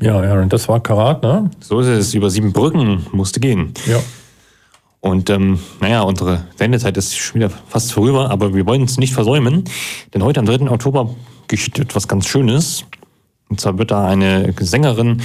Ja, und das war Karat, ne? So ist es, über 7 Brücken musste gehen. Ja. Und unsere Sendezeit ist schon wieder fast vorüber, aber wir wollen es nicht versäumen, denn heute am 3. Oktober geschieht etwas ganz Schönes. Und zwar wird da eine Sängerin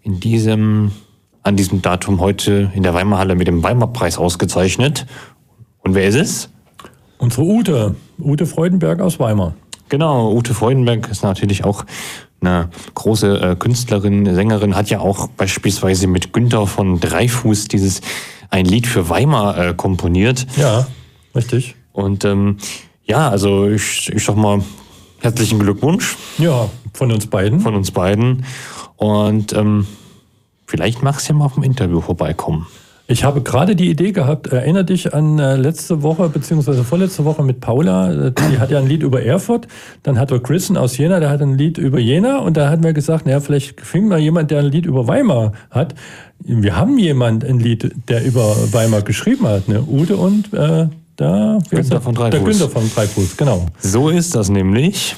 an diesem Datum heute in der Weimarhalle mit dem Weimarpreis ausgezeichnet. Und wer ist es? Unsere Ute Freudenberg aus Weimar. Genau, Ute Freudenberg ist natürlich auch eine große Künstlerin, Sängerin, hat ja auch beispielsweise mit Günther von Dreifuß ein Lied für Weimar komponiert. Ja, richtig. Und also ich sag mal, herzlichen Glückwunsch. Ja, von uns beiden. Und vielleicht magst du ja mal auf dem Interview vorbeikommen. Ich habe gerade die Idee gehabt, erinnere dich an letzte Woche, beziehungsweise vorletzte Woche mit Paula, die hat ja ein Lied über Erfurt, dann hat wir Chrisen aus Jena, der hat ein Lied über Jena und da hatten wir gesagt, naja, vielleicht finden wir jemand, der ein Lied über Weimar hat. Wir haben ein Lied, der über Weimar geschrieben hat, ne? Ute und Günther von Dreifuß. Der Günther von Dreifuß, genau. So ist das nämlich.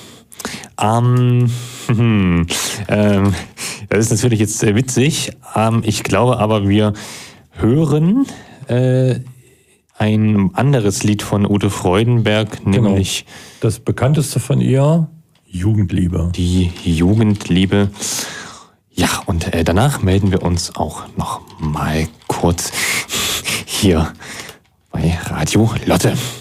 Das ist natürlich jetzt witzig. Ich glaube aber, wir hören ein anderes Lied von Ute Freudenberg, nämlich das bekannteste von ihr, Jugendliebe. Die Jugendliebe. Ja, und danach melden wir uns auch noch mal kurz hier bei Radio Lotte.